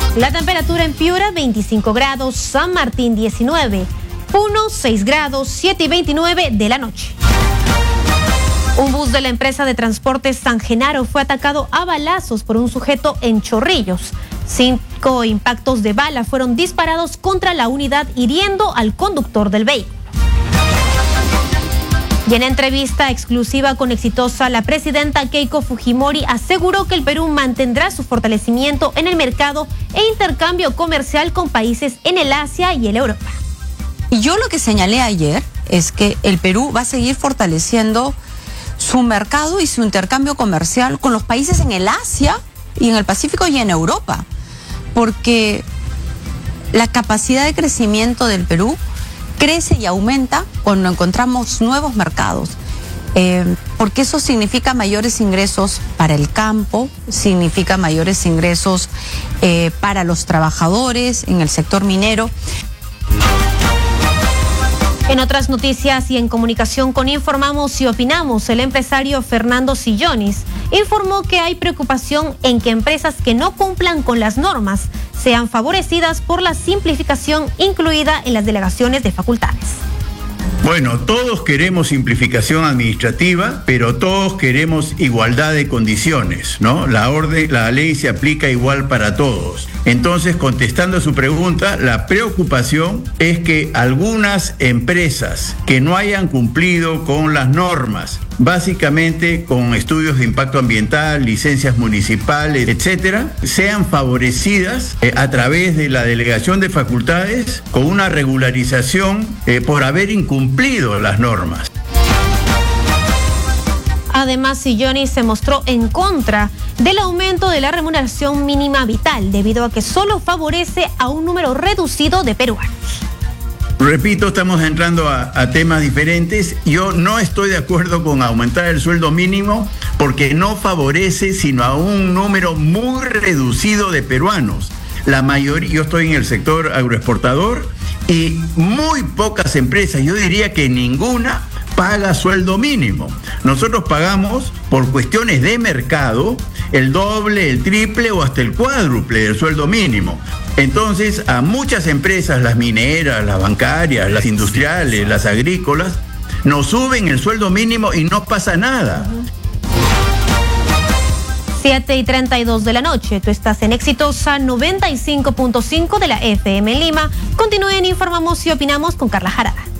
La temperatura en Piura 25 grados, San Martín 19, Puno 6 grados, 7 y 29 de la noche. Un bus de la empresa de transporte San Genaro fue atacado a balazos por un sujeto en Chorrillos. 5 impactos de bala fueron disparados contra la unidad, hiriendo al conductor del vehículo. Y en entrevista exclusiva con Exitosa, la presidenta Keiko Fujimori aseguró que el Perú mantendrá su fortalecimiento en el mercado e intercambio comercial con países en el Asia y el Europa. Y yo lo que señalé ayer es que el Perú va a seguir fortaleciendo su mercado y su intercambio comercial con los países en el Asia y en el Pacífico y en Europa, porque la capacidad de crecimiento del Perú crece y aumenta cuando encontramos nuevos mercados, porque eso significa mayores ingresos para el campo, significa mayores ingresos para los trabajadores en el sector minero. En otras noticias y en comunicación con Informamos y Opinamos, el empresario Fernando Sillonis informó que hay preocupación en que empresas que no cumplan con las normas sean favorecidas por la simplificación incluida en las delegaciones de facultades. Bueno, todos queremos simplificación administrativa, pero todos queremos igualdad de condiciones, ¿no? La ley se aplica igual para todos. Entonces, contestando a su pregunta, la preocupación es que algunas empresas que no hayan cumplido con las normas, básicamente con estudios de impacto ambiental, licencias municipales, etcétera, sean favorecidas a través de la delegación de facultades con una regularización por haber incumplido las normas. Además, Sillonis se mostró en contra del aumento de la remuneración mínima vital, debido a que solo favorece a un número reducido de peruanos. Repito, estamos entrando a temas diferentes. Yo no estoy de acuerdo con aumentar el sueldo mínimo porque no favorece sino a un número muy reducido de peruanos. La mayoría, yo estoy en el sector agroexportador y muy pocas empresas, yo diría que ninguna, paga sueldo mínimo. Nosotros pagamos, por cuestiones de mercado, el doble, el triple o hasta el cuádruple del sueldo mínimo. Entonces, a muchas empresas, las mineras, las bancarias, las industriales, las agrícolas, nos suben el sueldo mínimo y no pasa nada. 7:32 de la noche. Tú estás en Exitosa 95.5 de la FM en Lima. Continúen, Informamos y Opinamos con Carla Jarada.